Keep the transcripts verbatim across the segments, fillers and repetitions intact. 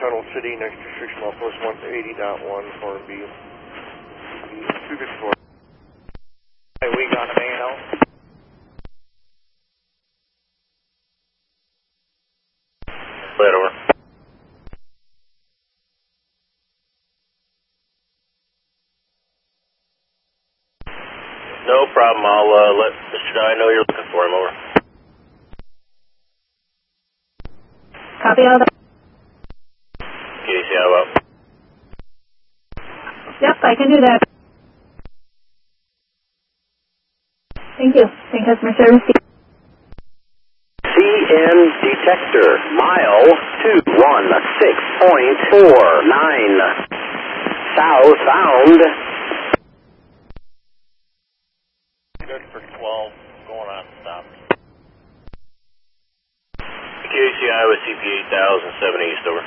Tunnel City next to six mile post one eighty point one for B. two fifty-four. Hey, we got an A and L. Right over. No problem. I'll uh, let Mister Dye know you're looking for him. Over. Copy all that. Casey, how about? Yep, I can do that. Thank you. Thank customer service. C N detector, mile two one six point four nine, southbound. Good for twelve, going on stop. K C Iowa C P eight thousand, seven east, over.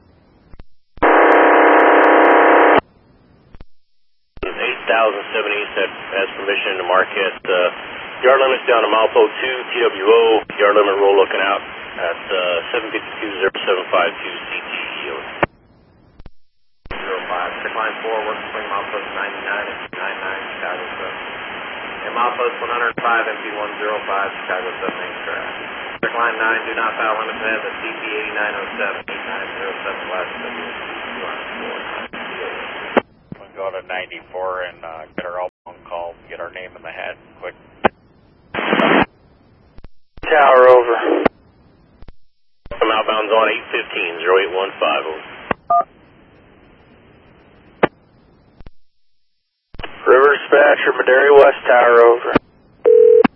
eight thousand, seven east has permission to mark at uh, yard limits down to Malpo two, T W O, yard limit roll looking out at uh, seven fifty-two, zero seven five two C T E, over. zero five, stick line four, work between milepost ninety-nine and ninety-nine, Chicago seven. And milepost one oh five, M P one oh five, Chicago seven, main track. Stick line nine, do not foul limits ahead, the C P eighty-nine oh seven, eighty-nine oh seven, west, W line four. We'll go to ninety-four and uh, get our outbound call, get our name in the hat quick. Tower, over. Some outbounds on eight fifteen, zero eight one five, over. River Dispatcher, Madera West Tower, over.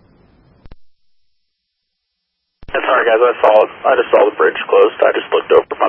That's alright guys, I saw it. I just saw the bridge closed. I just looked over.